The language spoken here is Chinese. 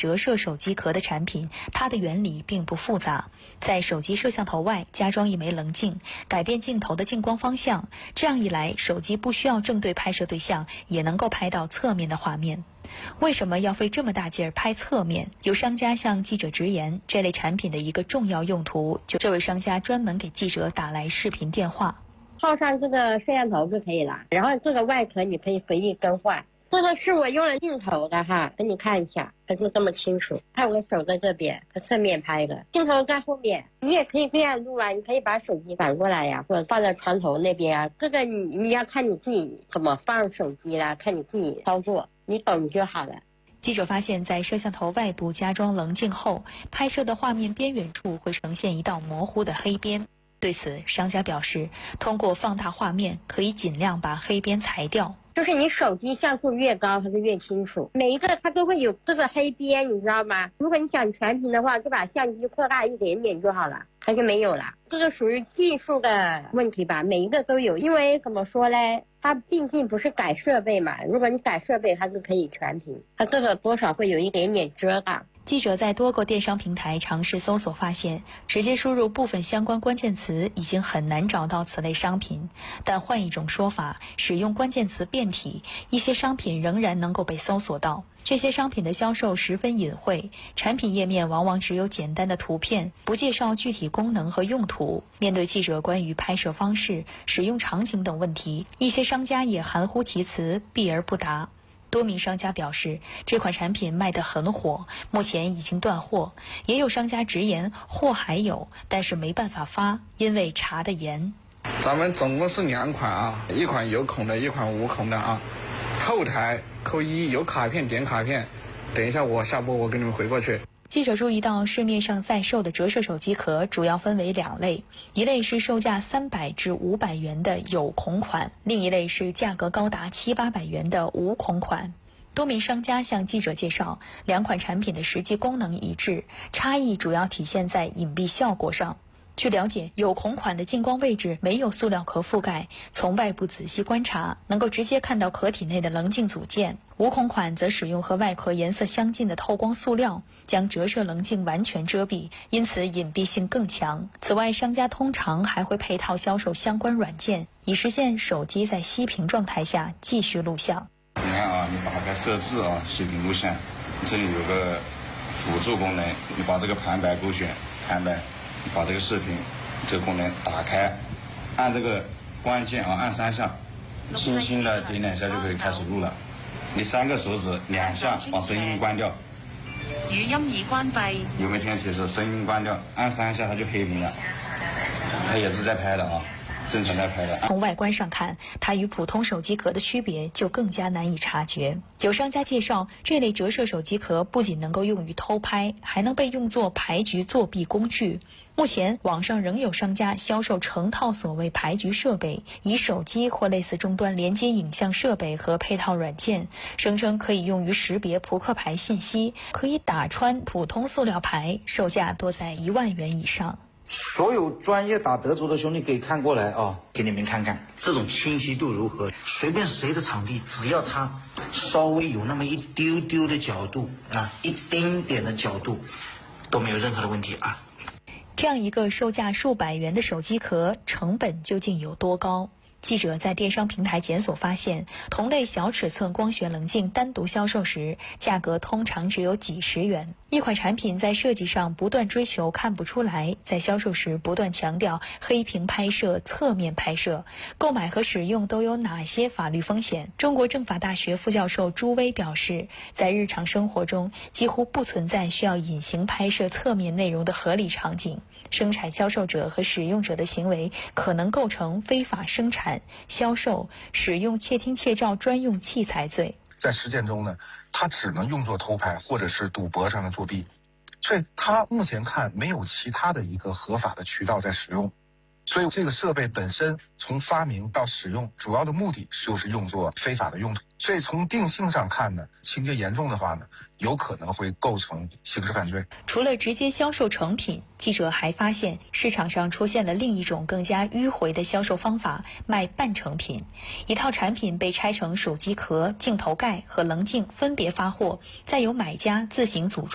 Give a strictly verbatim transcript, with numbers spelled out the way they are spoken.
折射手机壳的产品，它的原理并不复杂，在手机摄像头外加装一枚棱镜，改变镜头的进光方向，这样一来，手机不需要正对拍摄对象，也能够拍到侧面的画面。为什么要费这么大劲儿拍侧面？有商家向记者直言，这类产品的一个重要用途，就这位商家专门给记者打来视频电话。 套上这个摄像头就可以了，然后这个外壳你可以随意更换。这个是我用了镜头的哈，给你看一下，它就这么清楚。看我手在这边，它侧面拍的，镜头在后面。你也可以这样录啊，你可以把手机反过来呀，或者放在床头那边啊。这个你你要看你自己怎么放手机啦，看你自己操作，你懂就好了。 记者发现，在摄像头外部加装棱镜后，拍摄的画面边缘处会呈现一道模糊的黑边。对此，商家表示，通过放大画面，可以尽量把黑边裁掉。 就是你手机像素越高，它就越清楚。每一个它都会有这个黑边，你知道吗？如果你想全屏的话，就把相机扩大一点点就好了，它就没有了。这个属于技术的问题吧，每一个都有。因为怎么说呢？它毕竟不是改设备嘛，如果你改设备，它就可以全屏，它这个多少会有一点点遮挡。 记者在多个电商平台尝试搜索，发现直接输入部分相关关键词已经很难找到此类商品。但换一种说法，使用关键词变体，一些商品仍然能够被搜索到。这些商品的销售十分隐晦，产品页面往往只有简单的图片，不介绍具体功能和用途。面对记者关于拍摄方式、使用场景等问题，一些商家也含糊其辞，避而不答。多名商家表示，这款产品卖得很火，目前已经断货。也有商家直言，货还有，但是没办法发，因为查得严。 咱们总共是两款啊，一款有孔的，一款无孔的啊。后台扣一，有卡片点卡片。等一下我下播我给你们回过去。 记者注意到，市面上在售的折射手机壳主要分为两类，一类是售价三百至五百元的有孔款，另一类是价格高达七八百元的无孔款。多名商家向记者介绍，两款产品的实际功能一致，差异主要体现在隐蔽效果上。据了解，有孔款的进光位置没有塑料壳覆盖，从外部仔细观察，能够直接看到壳体内的棱镜组件。无孔款则使用和外壳颜色相近的透光塑料，将折射棱镜完全遮蔽，因此隐蔽性更强。此外，商家通常还会配套销售相关软件，以实现手机在熄屏状态下继续录像。 你看啊，你打开设置啊，熄屏录像，这里有个辅助功能，你把这个旁白勾选，旁白。把这个视频这个功能打开，按这个关键啊，按三下，轻轻的点两下就可以开始录了。你三个手指两下把声音关掉， 语音已关闭。 有没有听到提示？声音关掉，按三下它就黑屏了。它也是在拍的啊，正常在拍的。 从外观上看，它与普通手机壳的区别就更加难以察觉。有商家介绍，这类折射手机壳不仅能够用于偷拍，还能被用作牌局作弊工具。目前，网上仍有商家销售成套所谓牌局设备，以手机或类似终端连接影像设备和配套软件，声称可以用于识别扑克牌信息，可以打穿普通塑料牌，售价多在一万元以上。 所有专业打德州的兄弟可以看过来啊，给你们看看这种清晰度如何。随便谁的场地，只要它稍微有那么一丢丢的角度啊，一丁点的角度，都没有任何的问题啊。 这样一个售价数百元的手机壳，成本究竟有多高？记者在电商平台检索发现，同类小尺寸光学棱镜单独销售时，价格通常只有几十元。一款产品在设计上不断追求看不出来，在销售时不断强调黑屏拍摄、侧面拍摄，购买和使用都有哪些法律风险？中国政法大学副教授朱威表示，在日常生活中几乎不存在需要隐形拍摄侧面内容的合理场景。生产销售者和使用者的行为可能构成非法生产、销售、使用窃听窃照专用器材罪。 在实践中呢，它只能用作偷拍或者是赌博上的作弊，所以它目前看没有其他的一个合法的渠道在使用。所以这个设备本身从发明到使用，主要的目的就是用作非法的用途。所以从定性上看呢，情节严重的话呢，有可能会构成刑事犯罪。 除了直接销售成品，记者还发现市场上出现了另一种更加迂回的销售方法，卖半成品。一套产品被拆成手机壳、镜头盖和棱镜分别发货，再由买家自行组装。